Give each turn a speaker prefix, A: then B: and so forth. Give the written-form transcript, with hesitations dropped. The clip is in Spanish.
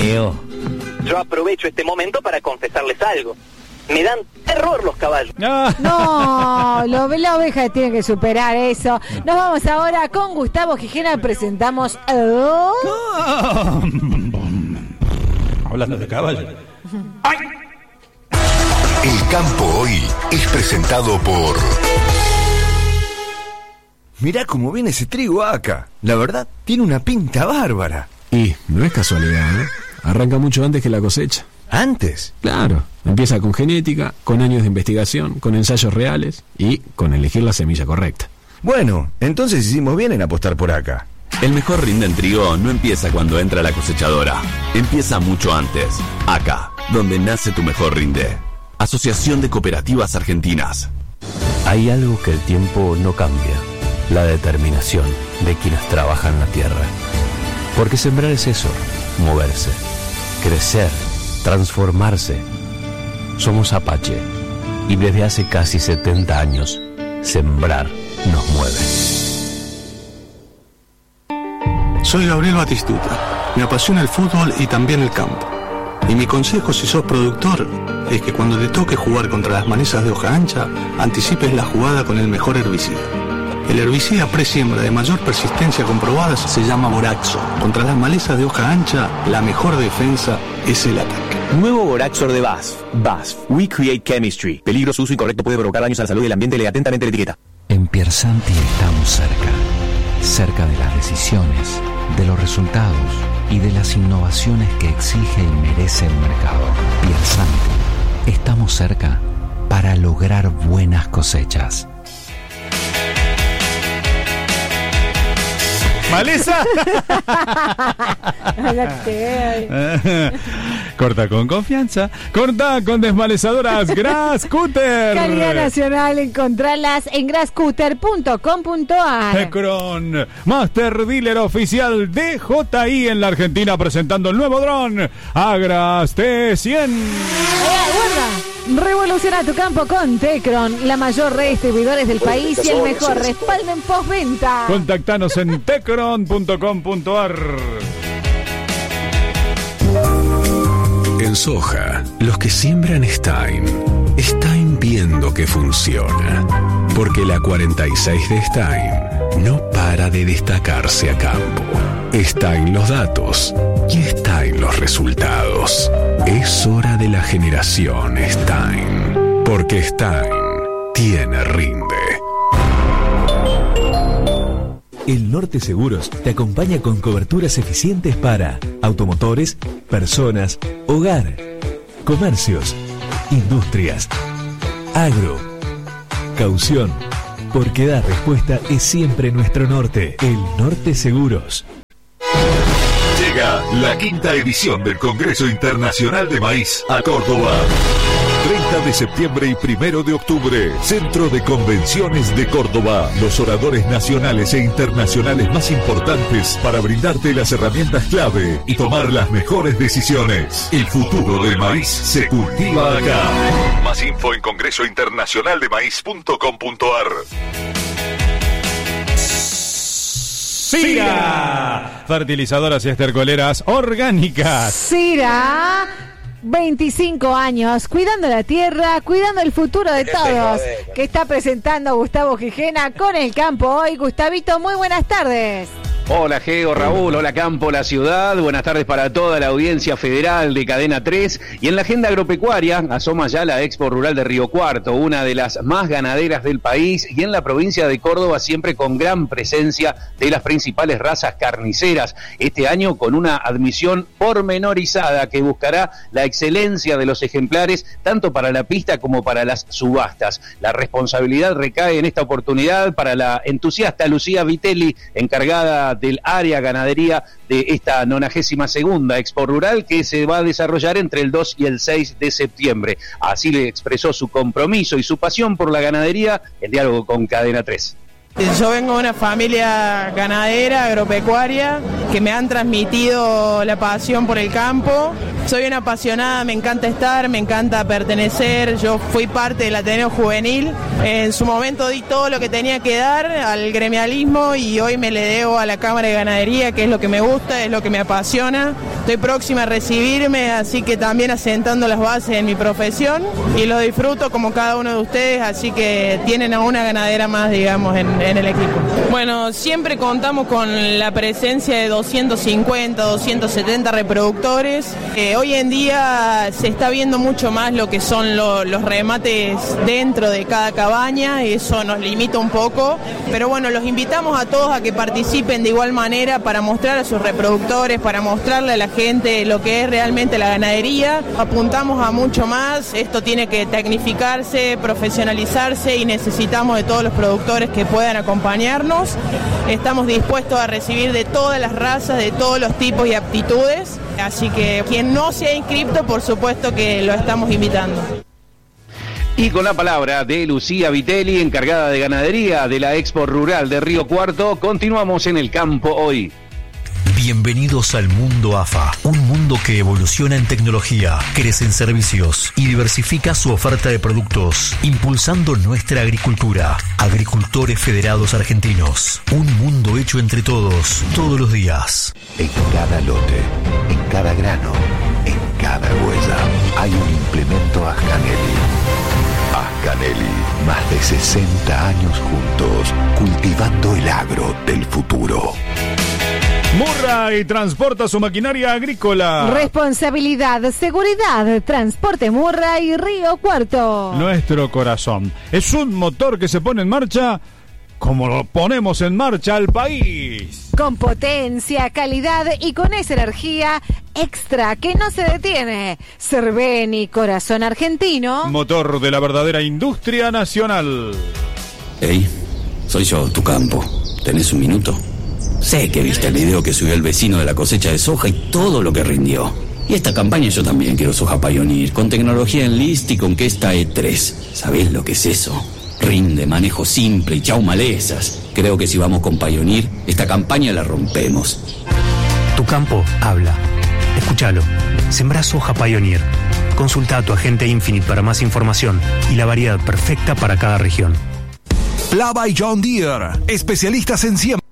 A: mío.
B: Yo aprovecho este momento para confesarles algo. Me dan terror los caballos.
C: No, la oveja tiene que superar eso. Nos vamos ahora con Gustavo Gijena. Presentamos...
A: Hablando de caballos.
D: El campo hoy es presentado por... Mirá cómo viene ese trigo acá. La verdad, tiene una pinta bárbara.
E: Y no es casualidad, ¿eh? Arranca mucho antes que la cosecha.
D: ¿Antes?
E: Claro, empieza con genética, con años de investigación, con ensayos reales y con elegir la semilla correcta.
D: Bueno, entonces hicimos bien en apostar por acá.
F: El mejor rinde en trigo no empieza cuando entra la cosechadora. Empieza mucho antes. Acá, donde nace tu mejor rinde. Asociación de Cooperativas Argentinas.
G: Hay algo que el tiempo no cambia. La determinación de quienes trabajan la tierra. Porque sembrar es eso, moverse, crecer, transformarse. Somos Apache y desde hace casi 70 años, sembrar nos mueve.
H: Soy Gabriel Batistuta. Me apasiona el fútbol y también el campo. Y mi consejo si sos productor es que cuando te toque jugar contra las malezas de hoja ancha, anticipes la jugada con el mejor herbicida. El herbicida pre-siembra de mayor persistencia comprobada se llama Boraxo. Contra las malezas de hoja ancha, la mejor defensa es el ataque.
I: Nuevo Boraxor de BASF. BASF. We Create Chemistry. Peligro, su uso incorrecto puede provocar daños a la salud y el ambiente. Lee atentamente la etiqueta.
J: En Piersanti estamos cerca. Cerca de las decisiones, de los resultados y de las innovaciones que exige y merece el mercado. Piersanti. Estamos cerca para lograr buenas cosechas.
A: ¿Maleza? Corta con confianza. Corta con desmalezadoras Grascutter.
C: Calidad nacional, encontralas en grascutter.com.ar.
A: Tecron, Master Dealer oficial de DJI en la Argentina, presentando el nuevo dron Agras T100.
C: Revoluciona tu campo con Tecron, la mayor red de distribuidores del país y el mejor respaldo en postventa.
A: Contactanos en tecron.com.ar.
E: En soja, los que siembran Stein viendo que funciona. Porque la 46 de Stein no para de destacarse a campo. Stein los datos y Stein los resultados. Es hora de la generación Stein. Porque Stein tiene rinde.
K: El Norte Seguros te acompaña con coberturas eficientes para automotores, personas, hogar, comercios, industrias, agro, caución, porque dar respuesta es siempre nuestro norte. El Norte Seguros.
D: Llega la quinta edición del Congreso Internacional de Maíz a Córdoba. 30 de septiembre y 1 de octubre, Centro de Convenciones de Córdoba. Los oradores nacionales e internacionales más importantes para brindarte las herramientas clave y tomar las mejores decisiones. El futuro del maíz se cultiva acá. Más info en congresointernacionaldemaíz.com.ar.
A: Sira, fertilizadoras y estercoleras orgánicas.
C: Sira, 25 años, cuidando la tierra, cuidando el futuro de todos, que está presentando Gustavo Gijena con el campo hoy. Gustavito, muy buenas tardes.
L: Hola Geo, Raúl, hola Campo, la ciudad, buenas tardes para toda la audiencia federal de Cadena 3. Y en la agenda agropecuaria asoma ya la Expo Rural de Río Cuarto, una de las más ganaderas del país, y en la provincia de Córdoba siempre con gran presencia de las principales razas carniceras. Este año con una admisión pormenorizada que buscará la excelencia de los ejemplares, tanto para la pista como para las subastas. La responsabilidad recae en esta oportunidad para la entusiasta Lucía Vitelli, encargada del área ganadería de esta 92ª Expo Rural, que se va a desarrollar entre el 2 y el 6 de septiembre. Así le expresó su compromiso y su pasión por la ganadería en diálogo con Cadena 3.
M: Yo vengo de una familia ganadera, agropecuaria, que me han transmitido la pasión por el campo Soy una apasionada, me encanta estar, me encanta pertenecer. Yo fui parte del Ateneo Juvenil. En su momento di todo lo que tenía que dar al gremialismo y hoy me le debo a la Cámara de Ganadería, que es lo que me gusta, es lo que me apasiona. Estoy próxima a recibirme, así que también asentando las bases en mi profesión y lo disfruto como cada uno de ustedes, así que tienen a una ganadera más, digamos, en el equipo. Bueno, siempre contamos con la presencia de 250, 270 reproductores. Hoy en día se está viendo mucho más lo que son los remates dentro de cada cabaña, eso nos limita un poco, pero bueno, los invitamos a todos a que participen de igual manera para mostrar a sus reproductores, para mostrarle a la gente lo que es realmente la ganadería. Apuntamos a mucho más, esto tiene que tecnificarse, profesionalizarse y necesitamos de todos los productores que puedan acompañarnos. Estamos dispuestos a recibir de todas las razas, de todos los tipos y aptitudes, así que quien no se ha inscrito, por supuesto que lo estamos invitando.
L: Y con la palabra de Lucía Vitelli, encargada de ganadería de la Expo Rural de Río Cuarto, continuamos en el campo hoy.
N: Bienvenidos al mundo AFA, un mundo que evoluciona en tecnología, crece en servicios y diversifica su oferta de productos, impulsando nuestra agricultura. Agricultores Federados Argentinos, un mundo hecho entre todos, todos los días.
D: En cada lote, en cada grano, en cada huella, hay un implemento Ascanelli. Ascanelli, más de 60 años juntos, cultivando el agro del futuro.
A: Murray transporta su maquinaria agrícola.
C: Responsabilidad, seguridad, transporte Murray, Río Cuarto.
A: Nuestro corazón es un motor que se pone en marcha como lo ponemos en marcha al país.
C: Con potencia, calidad y con esa energía extra que no se detiene. Cerveni, corazón argentino.
A: Motor de la verdadera industria nacional.
O: Hey, soy yo, tu campo. ¿Tenés un minuto? Sé que viste el video que subió el vecino de la cosecha de soja y todo lo que rindió. Y esta campaña yo también quiero soja Pioneer, con tecnología Enlist y con Kesta E3. ¿Sabés lo que es eso? Rinde, manejo simple y chau malezas. Creo que si vamos con Pioneer, esta campaña la rompemos.
P: Tu campo habla. Escúchalo. Sembrá soja Pioneer. Consulta a tu agente Infinite para más información y la variedad perfecta para cada región.
Q: Lava y John Deere, especialistas en siembra.